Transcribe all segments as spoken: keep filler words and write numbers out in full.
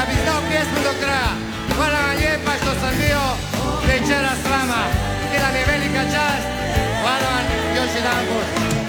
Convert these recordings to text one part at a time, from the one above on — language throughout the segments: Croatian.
bi znao pjesmu do kraja. Hvala vam lijepa što sam bio večera s vama. Bila mi je velika čast. Hvala vam još jedan put.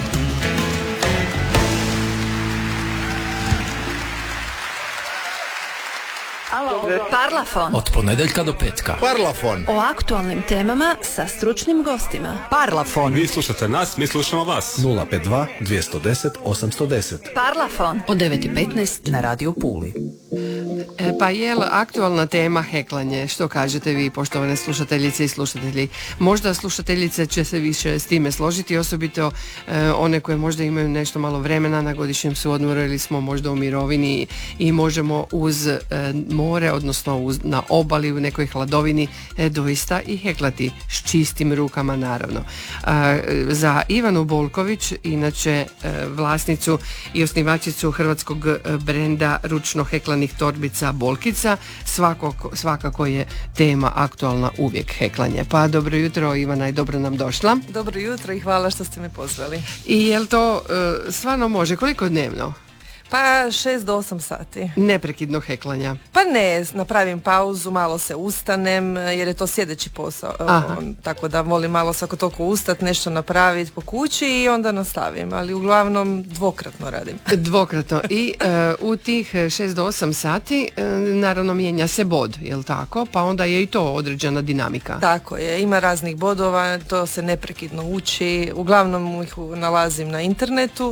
Parlafon. Od ponedeljka do petka. Parlafon. O aktualnim temama sa stručnim gostima. Parlafon. Vi slušate nas, mi slušamo vas. nula pet dva dvjesto deset osamsto deset. Parlafon. Od devet i petnaest na Radio Puli. E, pa je li aktualna tema heklanje? Što kažete vi, poštovane slušateljice i slušatelji? Možda slušateljice će se više s time složiti, osobito e, one koje možda imaju nešto malo vremena, na godišnjem su odmoru ili smo možda u mirovini i možemo uz e, more, odnosno uz, na obali u nekoj hladovini e, doista i heklati s čistim rukama, naravno. E, za Ivanu Bolković, inače e, vlasnicu i osnivačicu hrvatskog brenda ručno heklanih torbica Bolkica, svakako, svakako je tema aktualna uvijek heklanje. Pa dobro jutro Ivana i dobro nam došla. Dobro jutro i hvala što ste me pozvali. I jel to uh, stvarno može? Koliko dnevno? Pa šest do osam sati. Neprekidno heklanja? Pa ne, napravim pauzu, malo se ustanem jer je to sjedeći posao. Aha. Tako da volim malo svako toliko ustati, nešto napraviti po kući i onda nastavim. Ali uglavnom dvokratno radim. Dvokratno. I uh, u tih šest do osam sati uh, naravno mijenja se bod, jel tako? Pa onda je i to određena dinamika. Tako je, ima raznih bodova, to se neprekidno uči. Uglavnom ih nalazim na internetu.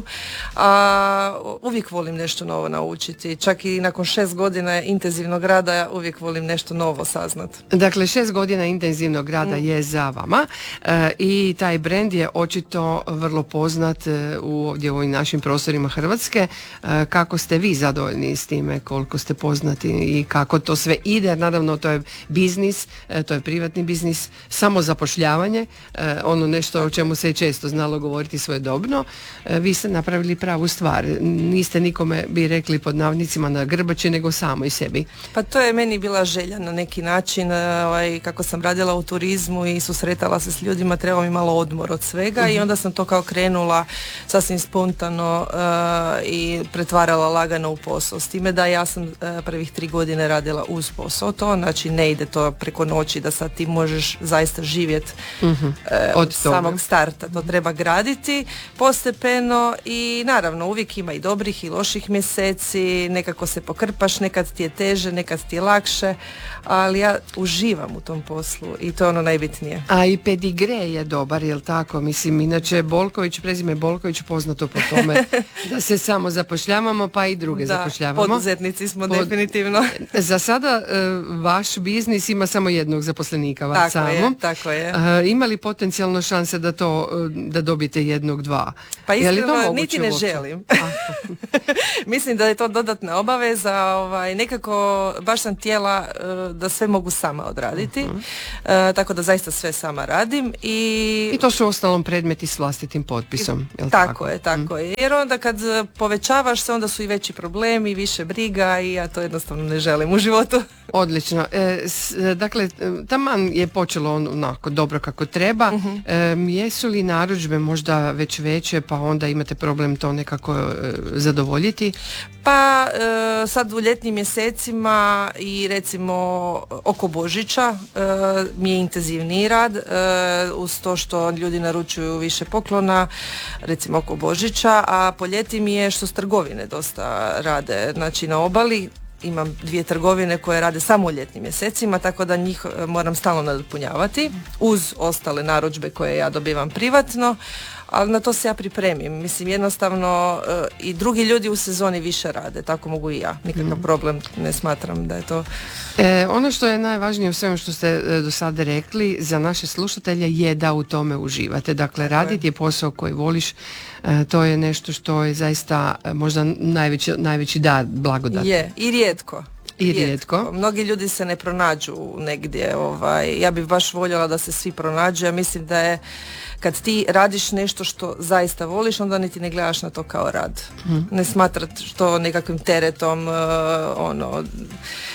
A uvijek volim nešto novo naučiti. Čak i nakon šest godina intenzivnog rada uvijek volim nešto novo saznati. Dakle, šest godina intenzivnog rada mm. je za vama e, i taj brend je očito vrlo poznat e, u ovdje u ovim našim prostorima Hrvatske. E, kako ste vi zadovoljni s time, koliko ste poznati i kako to sve ide? Naravno, to je biznis, e, to je privatni biznis, samozapošljavanje, e, ono nešto o čemu se je često znalo govoriti svojedobno. E, vi ste napravili pravu stvar. Niste nikome bi rekli pod navodnicima na grbači, nego samo i sebi. Pa to je meni bila želja na neki način, ovaj, kako sam radila u turizmu i susretala se s ljudima, treba mi malo odmor od svega uh-huh. i onda sam to kao krenula sasvim spontano uh, i pretvarala lagano u posao. S time da ja sam uh, prvih tri godine radila uz posao, to znači ne ide to preko noći da sad ti možeš zaista živjeti uh-huh. uh, od, od samog starta. To treba graditi postepeno i naravno uvijek ima i dobrih i loših mjeseci, nekako se pokrpaš, nekad ti je teže, nekad ti je lakše, ali ja uživam u tom poslu i to je ono najbitnije. A i pedigre je dobar, jel tako? Mislim, inače Bolković, prezime Bolković poznato po tome da se samo zapošljavamo, pa i druge da, zapošljavamo. Poduzetnici smo Pod... definitivno. Za sada uh, vaš biznis ima samo jednog zaposlenika, vas tako samo. Je, tako je. Uh, ima li potencijalno šanse da to, uh, da dobijete jednog, dva? Pa iskreno, niti ne uopće? Želim. Mislim da je to dodatna obaveza, ovaj, nekako baš sam htjela uh, da sve mogu sama odraditi, uh-huh. uh, tako da zaista sve sama radim. I, I to su ostalom predmeti s vlastitim potpisom. Jel tako, tako je, tako mm. je. Jer onda kad povećavaš se, onda su i veći problemi, više briga i ja to jednostavno ne želim u životu. Odlično. E, s, dakle, taman je počelo onako dobro kako treba. Uh-huh. E, jesu li narudžbe možda već veće, pa onda imate problem to nekako e, zadovoljiti? Pa e, sad u ljetnim mjesecima i recimo oko Božića e, mi je intenzivniji rad, e, uz to što ljudi naručuju više poklona, recimo oko Božića, a po ljeti mi je što s trgovine dosta rade, znači na obali. Imam dvije trgovine koje rade samo u ljetnim mjesecima, tako da njih moram stalno nadopunjavati uz ostale narudžbe koje ja dobivam privatno, ali na to se ja pripremim. Mislim, jednostavno uh, i drugi ljudi u sezoni više rade, tako mogu i ja. Nikakav mm. problem ne smatram da je to. E, ono što je najvažnije u svemu što ste e, do sada rekli za naše slušatelje je da u tome uživate. Dakle, raditi je posao koji voliš, e, to je nešto što je zaista e, možda najveći, najveći dar, blagodat. Je, i rijetko. I rijetko. rijetko. Mnogi ljudi se ne pronađu negdje. Ovaj, ja bih baš voljela da se svi pronađu. Ja mislim da je kad ti radiš nešto što zaista voliš, onda niti ne gledaš na to kao rad. Hmm. Ne smatraš to nekakvim teretom, uh, ono,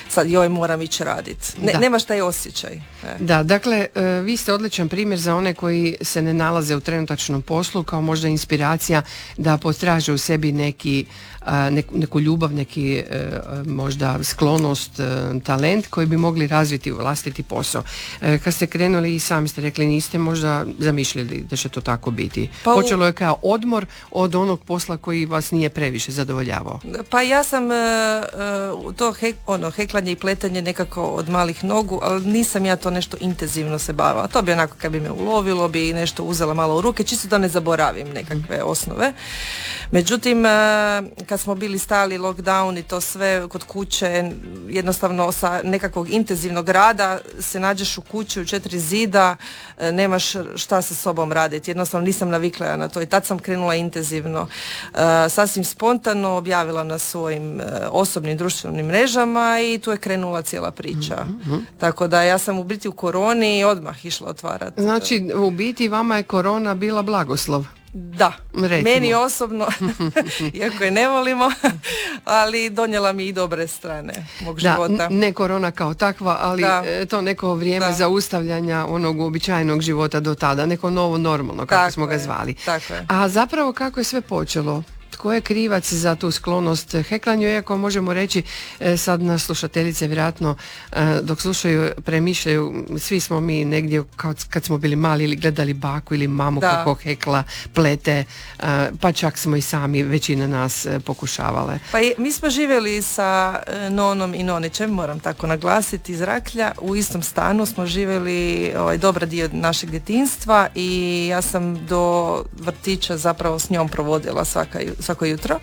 sad joj moram ići radit. Ne, Da. nemaš taj osjećaj. E. Da, dakle, e, vi ste odličan primjer za one koji se ne nalaze u trenutačnom poslu kao možda inspiracija da potraže u sebi neki, a, neku, neku ljubav, neki e, možda sklonost, e, talent koji bi mogli razviti u vlastiti posao. E, kad ste krenuli i sami ste rekli niste možda zamišljali da će to tako biti. Pa u- Počelo je kao odmor od onog posla koji vas nije previše zadovoljavao. Pa ja sam e, e, to hek, ono, heklanje i pletanje nekako od malih nogu, ali nisam ja to nešto intenzivno se bavila. To bi onako kad bi me ulovilo, bi nešto uzela malo u ruke, čisto da ne zaboravim nekakve osnove. Međutim, e, kad smo bili stali lockdown i to sve kod kuće, jednostavno sa nekakvog intenzivnog rada se nađeš u kući u četiri zida, e, nemaš šta sa sobom raditi. Jednostavno nisam navikla na to i tad sam krenula intenzivno. E, sasvim spontano objavila na svojim e, osobnim društvenim mrežama i tu je krenula cijela priča. Mm-hmm. Tako da ja sam u biti u koroni odmah išla otvarati. Znači, u biti vama je korona bila blagoslov. Da, Recimo. meni osobno, iako je ne volimo, ali donijela mi i dobre strane mog Da, života. n- ne korona kao takva, ali Da. e, to neko vrijeme Da. zaustavljanja onog uobičajenog života do tada, neko novo normalno, kako Tako smo ga je, zvali. tako je. A zapravo kako je sve počelo? Tko je krivac za tu sklonost heklanju, iako možemo reći, e, sad nas slušateljice vjerojatno e, dok slušaju premišljaju, svi smo mi negdje kao kad smo bili mali ili gledali baku ili mamu Da. kako hekla, plete, e, pa čak smo i sami, većina nas e, pokušavale. Pa i, mi smo živjeli sa e, nonom i nonićem, moram tako naglasiti, iz Raklja. U istom stanu smo živjeli ovaj, dobar dio našeg djetinjstva i ja sam do vrtića zapravo s njom provodila svaka, ju- svako jutro.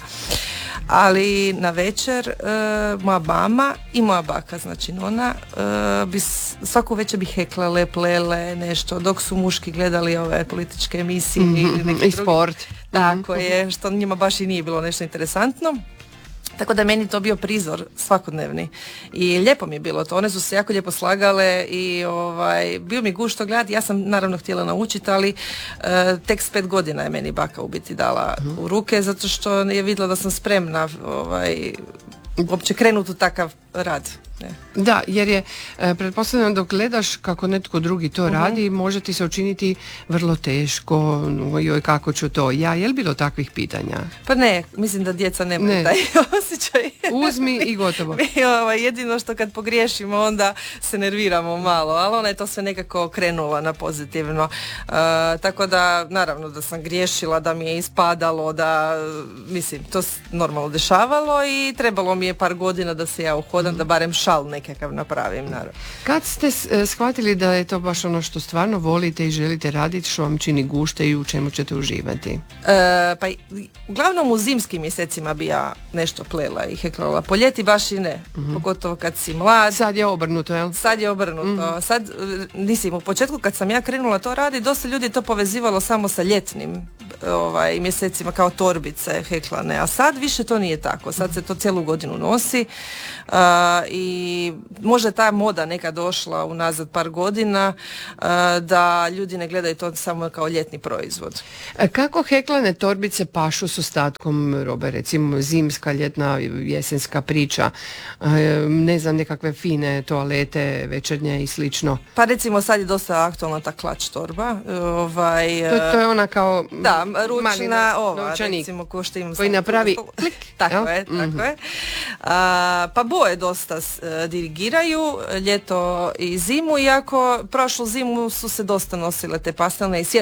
Ali na večer e, moja mama i moja baka, znači nona, e, bi s- svaku večer bi heklale, plele, nešto, dok su muški gledali ove političke emisije ili Mhm, neki i drugi. sport. Tako je, što njima baš i nije bilo nešto interesantno. Tako da meni to bio prizor svakodnevni i lijepo mi je bilo to, one su se jako lijepo slagale i ovaj, bio mi gušto gledati, ja sam naravno htjela naučiti, ali e, tek s pet godina je meni baka u biti dala u ruke, zato što je vidjela da sam spremna ovaj, uopće krenuti u takav rad. Ne. Da, jer je, e, pretpostavljam dok gledaš kako netko drugi to radi, može ti se učiniti vrlo teško, joj kako ću to ja, je li bilo takvih pitanja? Pa ne, mislim da djeca nemaju Ne. taj osjećaj. Uzmi i gotovo. Mi, ovaj, jedino što kad pogriješimo onda se nerviramo malo, ali ona je to sve nekako krenula na pozitivno. E, tako da naravno da sam griješila, da mi je ispadalo, da mislim to s- normalno dešavalo i trebalo mi je par godina da se ja uhodam, da barem šal nekakav napravim. Naravno. Kad ste s- e, shvatili da je to baš ono što stvarno volite i želite raditi, što vam čini gušte i u čemu ćete uživati? E, pa i- uglavnom u zimskim mjesecima bi ja nešto plela i heklala. Po ljeti baš i ne, pogotovo kad si mlad. Sad je obrnuto, jel? Sad je obrnuto. Sad, e, mislim, u početku kad sam ja krenula to raditi, dosta ljudi je to povezivalo samo sa ljetnim ovaj, mjesecima kao torbice heklane, a sad više to nije tako. Sad se to cijelu godinu nosi a, i možda je ta moda neka došla unazad par godina a, da ljudi ne gledaju to samo kao ljetni proizvod. E, Kako heklane torbice pašu s ostatkom robe, recimo zimska, ljetna, jesenska priča, e, ne znam, nekakve fine toalete, večernje i slično. Pa recimo sad je dosta aktualna ta klač torba. Ovaj, To, to je ona kao Da, mali ručna ova, novčanik recimo ko što imam koji samo napravi tu- klik, Tako jel? je, tako Mhm. je. A, pa boje dosta s- e, dirigiraju, ljeto i zimu, iako prošlu zimu su se dosta nosile te pastelne i svjetlosne